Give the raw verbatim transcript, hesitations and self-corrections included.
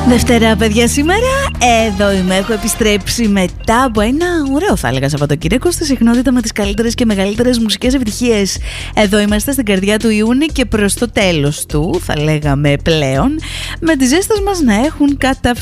Δευτέρα, παιδιά, σήμερα εδώ είμαι. Έχω επιστρέψει μετά από ένα ωραίο, θα έλεγα, Σαββατοκύριακο στη συχνότητα με τις καλύτερες και μεγαλύτερες μουσικές επιτυχίες. Εδώ είμαστε στην καρδιά του Ιούνιου και προς το τέλος του, θα λέγαμε πλέον, με τις ζέστες μας να έχουν καταφτάσει.